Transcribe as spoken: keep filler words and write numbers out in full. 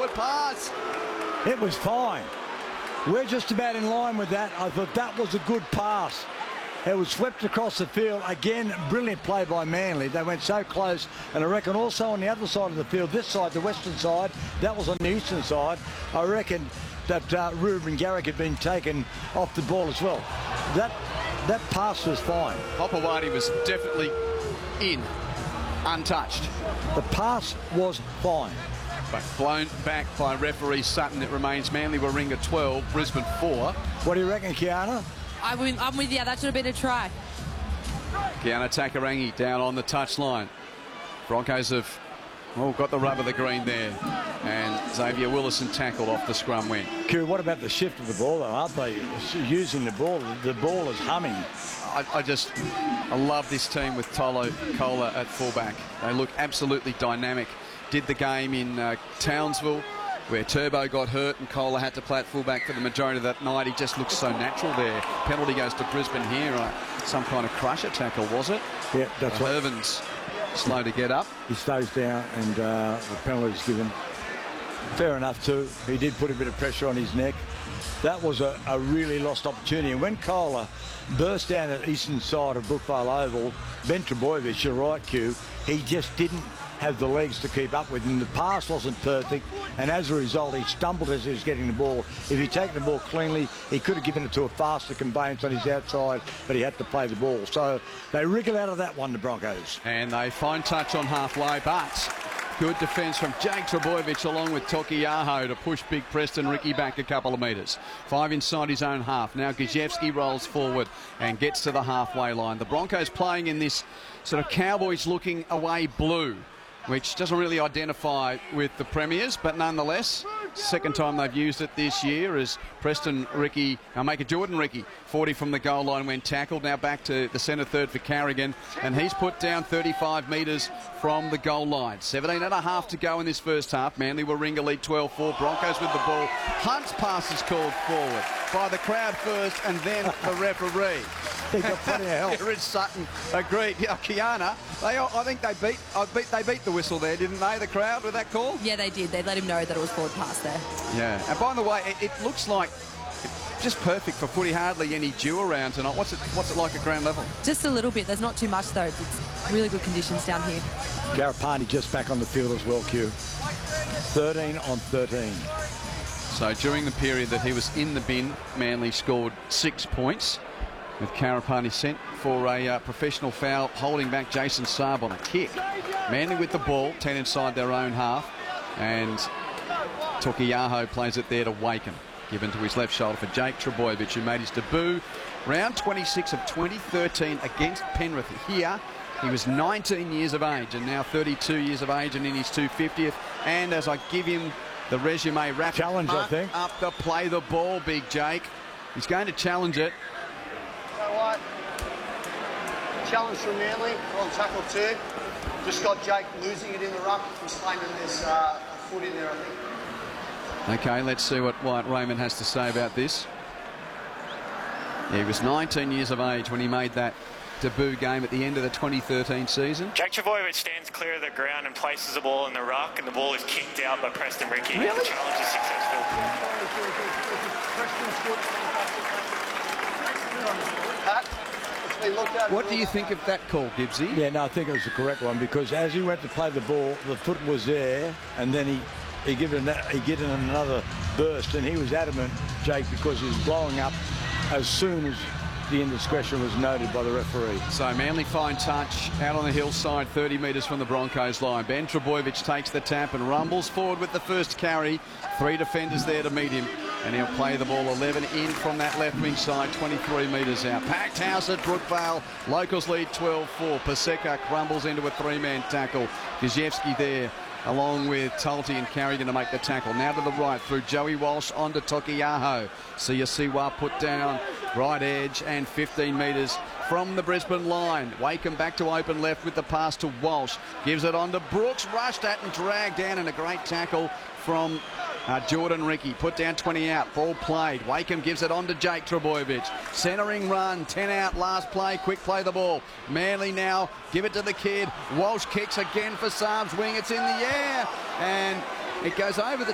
forward pass. It was fine. We're just about in line with that. I thought that was a good pass. It was swept across the field. Again, brilliant play by Manly. They went so close. And I reckon also on the other side of the field, this side, the western side, that was on the eastern side, I reckon that uh, Ruben Garrick had been taken off the ball as well. That that pass was fine. Hopewadi was definitely in, untouched. The pass was fine. But blown back by referee Sutton. It remains Manly Warringah twelve, Brisbane four. What do you reckon, Kiana? I'm with, I'm with you. That should have been a try. Kiana Takarangi down on the touchline. Broncos have oh, got the rub of the green there. And Xavier Willison tackled off the scrum wing. Q, what about the shift of the ball, though? Aren't they using the ball? The ball is humming. I, I just, I love this team with Tolo Kola at fullback. They look absolutely dynamic. Did the game in uh, Townsville, where Turbo got hurt and Kola had to play at fullback for the majority of that night. He just looks so natural there. Penalty goes to Brisbane here. Uh, some kind of crusher tackle, was it? Yeah, that's uh, right. Irvin's slow to get up. He stays down and uh, the penalty's given. Fair enough too. He did put a bit of pressure on his neck. That was a, a really lost opportunity. And when Kola burst down at the eastern side of Brookvale Oval, Ben Trebojevic, you're right, Q, he just didn't have the legs to keep up with him. The pass wasn't perfect, and as a result, he stumbled as he was getting the ball. If he'd taken the ball cleanly, he could have given it to a faster conveyance on his outside, but he had to play the ball. So they wriggle out of that one, the Broncos. And they find touch on halfway, but good defence from Jake Trebojevic along with Tokiaho to push Big Preston Ricky back a couple of metres. Five inside his own half. Now Gajewski rolls forward and gets to the halfway line. The Broncos playing in this sort of Cowboys looking away blue, which doesn't really identify with the Premiers, but nonetheless, second time they've used it this year as Preston Ricky, now make it Jordan Ricky, forty from the goal line when tackled. Now back to the centre third for Carrigan, and he's put down thirty-five metres from the goal line. seventeen and a half to go in this first half. Manly Warringah lead twelve four. Broncos with the ball. Hunt's pass is called forward by the crowd first and then the referee. He got plenty of help. Rich Sutton agreed. Yeah, Kiana, they, I think they beat, I beat, they beat the whistle there, didn't they, the crowd, with that call? Yeah, they did. They let him know that it was forward pass there. Yeah, and by the way, it, it looks like just perfect for footy, hardly any dew around tonight. What's it, what's it like at ground level? Just a little bit. There's not too much, though. It's really good conditions down here. Garapani just back on the field as well, Q. thirteen on thirteen. So during the period that he was in the bin, Manly scored six points, with Karapani sent for a uh, professional foul, holding back Jason Saab on a kick. Manly with the ball, ten inside their own half, and Tokiaho plays it there to Wakem. Given to his left shoulder for Jake Trebojevic, who made his debut round twenty-six of twenty thirteen against Penrith. Here, he was nineteen years of age and now thirty-two years of age and in his two fiftieth. And as I give him the resume wrap, challenge, I think. Up to play the ball, Big Jake. He's going to challenge it. You know what? Challenge from Manly on tackle two. Just got Jake losing it in the ruck. He's claiming there's uh, a foot in there, I think. Okay, let's see what Wyatt Raymond has to say about this. He was nineteen years of age when he made that debut game at the end of the twenty thirteen season. Jake Trebojevic stands clear of the ground and places the ball in the ruck, and the ball is kicked out by Preston Ricky. Really? The challenge is successful. What do you think of that call, Gibbsy? Yeah, no, I think it was the correct one, because as he went to play the ball, the foot was there, and then he he given he given another burst, and he was adamant, Jake, because he was blowing up as soon as the indiscretion was noted by the referee. So Manly fine touch out on the hillside, thirty metres from the Broncos line. Ben Trebojevic takes the tap and rumbles forward with the first carry. Three defenders there to meet him, and he'll play the ball eleven in from that left wing side, twenty-three metres out. Packed house at Brookvale. Locals lead twelve four. Paseka crumbles into a three-man tackle. Gajewski there, along with Tulty and Carrigan to make the tackle. Now to the right through Joey Walsh onto Tokiaho. Siya put down right edge and fifteen metres from the Brisbane line. Wakem back to open left with the pass to Walsh. Gives it on to Brooks. Rushed at and dragged down, and a great tackle from uh, Jordan Ricky. Put down twenty out. Ball played. Wakem gives it on to Jake Trebojevic. Centering run. ten out. Last play. Quick play the ball. Manly now give it to the kid. Walsh kicks again for Saab's wing. It's in the air, and it goes over the